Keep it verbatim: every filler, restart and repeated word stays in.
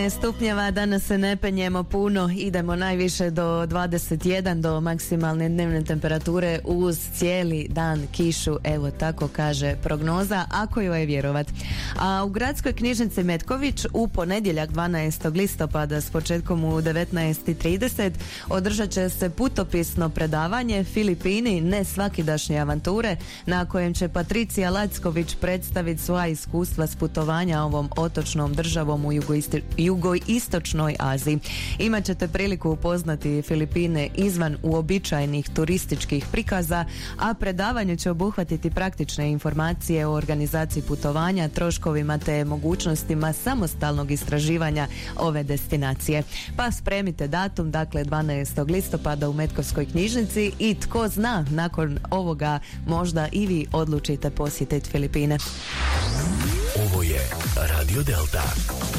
Stupnjeva, danas se ne penjemo puno, idemo najviše do dvadeset jedan, do maksimalne dnevne temperature uz cijeli dan kišu, evo tako kaže prognoza, ako joj je vjerovat. A u gradskoj knjižnici Metković u ponedjeljak dvanaestog listopada s početkom u devetnaest i trideset održat će se putopisno predavanje Filipini, ne svakidašnje avanture, na kojem će Patricija Lacković predstaviti svoja iskustva s putovanja ovom otočnom državom u jugoisti jugoistočnoj Aziji. Imat ćete priliku upoznati Filipine izvan uobičajenih turističkih prikaza, a predavanje će obuhvatiti praktične informacije o organizaciji putovanja, troškovima te mogućnostima samostalnog istraživanja ove destinacije. Pa spremite datum, dakle dvanaestog listopada u Metkovskoj knjižnici i tko zna, nakon ovoga možda i vi odlučite posjetiti Filipine. Ovo je Radio Delta.